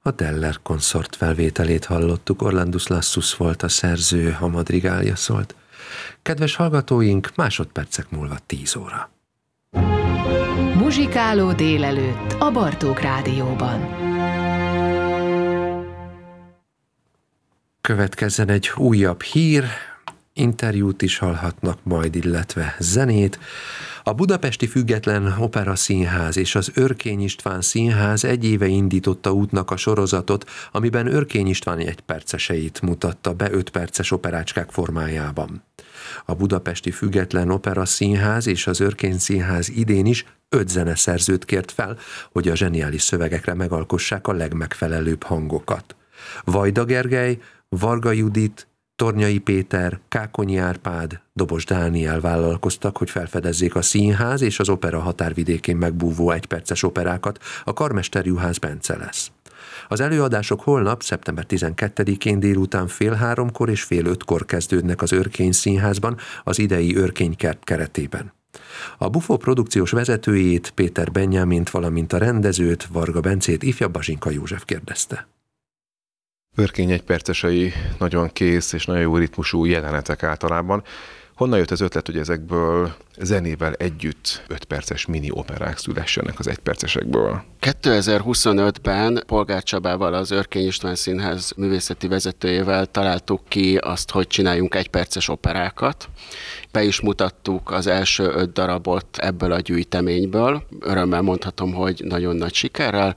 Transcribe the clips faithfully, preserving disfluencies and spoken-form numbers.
A Deller konszort felvételét hallottuk, Orlandus Lassus volt a szerző, a madrigálja szólt. Kedves hallgatóink, másodpercek múlva tíz óra. Muzsikáló délelőtt a Bartók Rádióban. Következzen egy újabb hír, interjút is hallhatnak majd, illetve zenét. A Budapesti Független Opera Színház és az Örkény István Színház egy éve indította útnak a sorozatot, amiben Örkény István egyperceseit mutatta be öt perces operácskák formájában. A Budapesti Független Opera Színház és az Örkény Színház idén is öt zeneszerzőt kért fel, hogy a zseniális szövegekre megalkossák a legmegfelelőbb hangokat. Vajda Gergely, Varga Judit, Tornyai Péter, Kákonyi Árpád, Dobos Dániel vállalkoztak, hogy felfedezzék a színház és az opera határvidékén megbúvó egyperces operákat, a karmester Juhász Bence lesz. Az előadások holnap, szeptember tizenkettedikén délután fél háromkor és fél ötkor kezdődnek az Örkény Színházban, az idei Örkénykert keretében. A Bufó produkciós vezetőjét, Péter Benyámint, valamint a rendezőt, Varga Bencét ifjabb Bazsinka József kérdezte. Örkény egypercesei nagyon kész és nagyon jó ritmusú jelenetek általában. Honnan jött az ötlet, hogy ezekből zenével együtt öt perces mini operák szülessenek az egypercesekből? kétezer-huszonötben Polgár Csabával, az Örkény István Színház művészeti vezetőjével találtuk ki azt, hogy csináljunk egyperces operákat. Be is mutattuk az első öt darabot ebből a gyűjteményből. Örömmel mondhatom, hogy nagyon nagy sikerrel.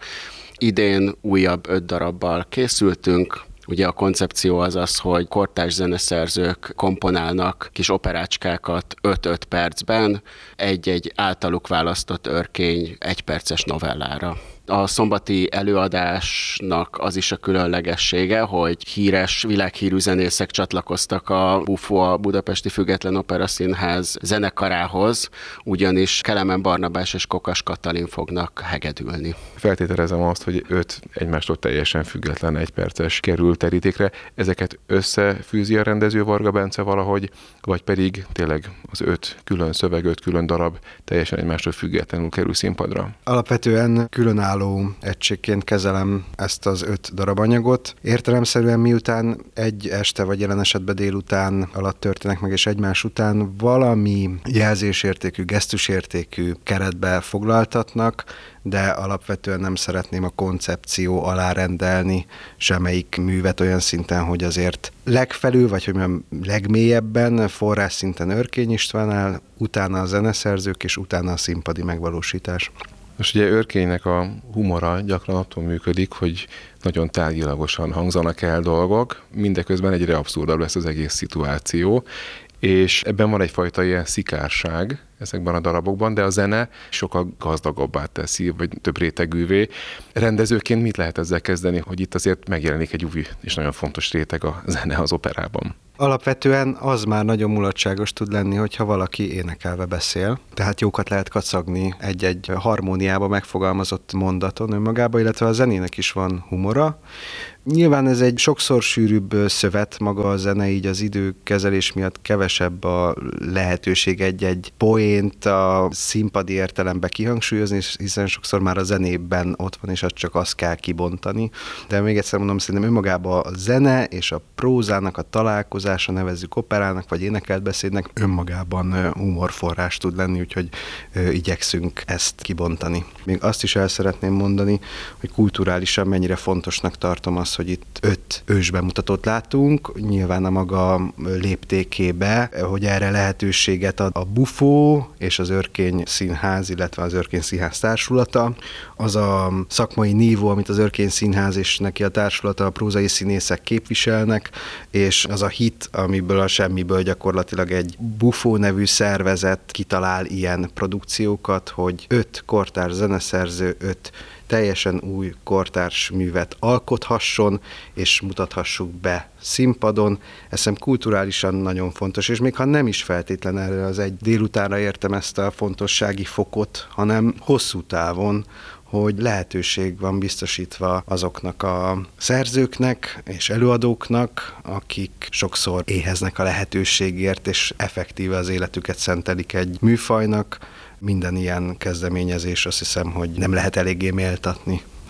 Idén újabb öt darabbal készültünk. Ugye a koncepció az az, hogy kortárs zeneszerzők komponálnak kis operácskákat öt-öt percben egy-egy általuk választott örkény egyperces novellára. A szombati előadásnak az is a különlegessége, hogy híres, világhírű zenészek csatlakoztak a Bufó, a Budapesti Független Opera Színház zenekarához, ugyanis Kelemen Barnabás és Kokas Katalin fognak hegedülni. Feltételezem azt, hogy öt egymástól teljesen független egyperces kerül terítékre. Ezeket összefűzi a rendező Varga Bence valahogy, vagy pedig tényleg az öt külön szöveg, öt külön darab teljesen egymástól függetlenül kerül színpadra? Alapvetően különálló egységként kezelem ezt az öt darab anyagot. Értelemszerűen miután egy este vagy jelen esetben délután alatt történnek meg, és egymás után valami jelzésértékű, gesztusértékű keretbe foglaltatnak, de alapvetően nem szeretném a koncepció alá rendelni semmelyik művet olyan szinten, hogy azért legfelül, vagy hogy mondjam, legmélyebben forrás szinten Örkény Istvánnál, utána a zeneszerzők, és utána a színpadi megvalósítás. Most ugye Örkénynek a humora gyakran attól működik, hogy nagyon tárgyilagosan hangzanak el dolgok, mindeközben egyre abszurdabb lesz az egész szituáció, és ebben van egyfajta ilyen szikárság ezekben a darabokban, de a zene sokkal gazdagabbá teszi, vagy több rétegűvé. Rendezőként mit lehet ezzel kezdeni, hogy itt azért megjelenik egy új és nagyon fontos réteg a zene az operában? Alapvetően az már nagyon mulatságos tud lenni, hogyha valaki énekelve beszél. Tehát jókat lehet kacagni egy-egy harmóniába megfogalmazott mondaton önmagába, illetve a zenének is van humora. Nyilván ez egy sokszor sűrűbb szövet maga a zene, így az időkezelés miatt kevesebb a lehetőség egy-egy poént a színpadi értelemben kihangsúlyozni, hiszen sokszor már a zenében ott van, és azt csak azt kell kibontani. De még egyszer mondom, szerintem önmagában a zene és a prózának a találkozása, nevezzük operának vagy énekelt beszédnek, önmagában humorforrás tud lenni, úgyhogy igyekszünk ezt kibontani. Még azt is el szeretném mondani, hogy kulturálisan mennyire fontosnak tartom azt, hogy itt öt ősbemutatót látunk, nyilván a maga léptékébe, hogy erre lehetőséget ad a Bufó és az Örkény Színház, illetve az Örkény Színház társulata. Az a szakmai nívó, amit az Örkény Színház és neki a társulata, a prózai színészek képviselnek, és az a hit, amiből a semmiből gyakorlatilag egy Bufó nevű szervezet kitalál ilyen produkciókat, hogy öt kortárs zeneszerző, öt teljesen új kortárs művet alkothasson, és mutathassuk be színpadon. Ez szem kulturálisan nagyon fontos, és még ha nem is feltétlen erre az egy délutánra értem ezt a fontossági fokot, hanem hosszú távon, hogy lehetőség van biztosítva azoknak a szerzőknek és előadóknak, akik sokszor éheznek a lehetőségért, és effektíve az életüket szentelik egy műfajnak. Minden ilyen kezdeményezés, azt hiszem, hogy nem lehet eléggé méltatni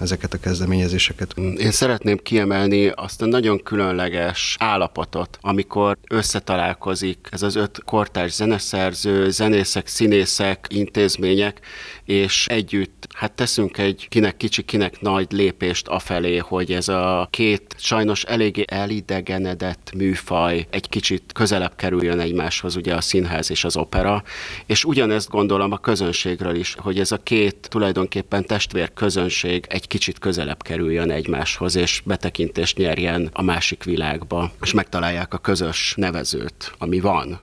ezeket a kezdeményezéseket. Én szeretném kiemelni azt a nagyon különleges állapotot, amikor összetalálkozik ez az öt kortárs zeneszerző, zenészek, színészek, intézmények, és együtt hát teszünk egy kinek kicsi, kinek nagy lépést afelé, hogy ez a két sajnos eléggé elidegenedett műfaj egy kicsit közelebb kerüljön egymáshoz, ugye a színház és az opera, és ugyanezt gondolom a közönségről is, hogy ez a két tulajdonképpen testvér közönség egy kicsit közelebb kerüljön egymáshoz, és betekintést nyerjen a másik világba, és megtalálják a közös nevezőt, ami van.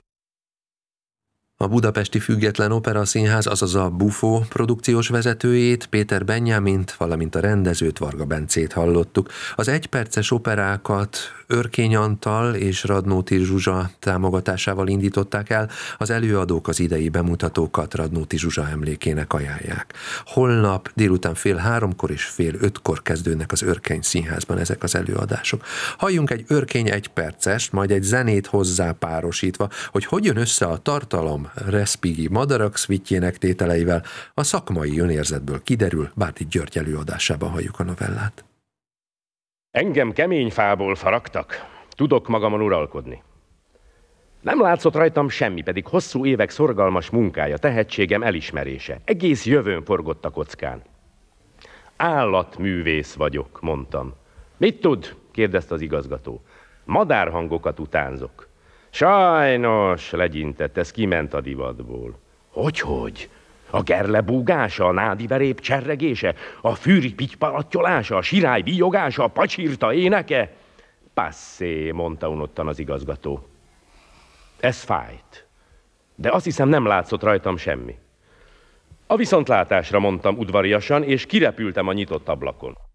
A Budapesti Független Operaszínház, azaz a Bufo produkciós vezetőjét, Péter Benjamint, valamint a rendezőt, Varga Bencét hallottuk. Az egyperces operákat Örkény Antal és Radnóti Zsuzsa támogatásával indították el, az előadók az idei bemutatókat Radnóti Zsuzsa emlékének ajánlják. Holnap délután fél háromkor és fél ötkor kezdődnek az Örkény Színházban ezek az előadások. Halljunk egy Örkény egypercest, majd egy zenét hozzá párosítva, hogy hogy jön össze a tartalom Respighi Madarak szvitjének tételeivel, a szakmai önérzetből kiderül, Bárdi György előadásában halljuk a novellát. Engem kemény fából faragtak, tudok magamon uralkodni. Nem látszott rajtam semmi, pedig hosszú évek szorgalmas munkája, tehetségem elismerése. Egész jövőn forgott a kockán. Állatművész vagyok, mondtam. Mit tud? Kérdezte az igazgató. Madárhangokat utánzok. Sajnos, legyintett, ez kiment a divatból. Hogyhogy? A gerle búgása, a nádiverép cserregése, a fűri pitypalatyolása, a sirály víjogása, a pacsirta éneke? Passzé, mondta unottan az igazgató. Ez fájt, de azt hiszem nem látszott rajtam semmi. A viszontlátásra, mondtam udvariasan, és kirepültem a nyitott ablakon.